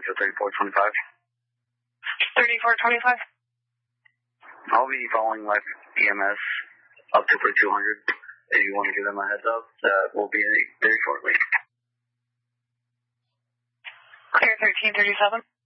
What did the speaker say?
Roger, 3425. 3425. I'll be following live EMS up to for 200. If you want to give them a heads up, that will be very shortly. Clear 1337.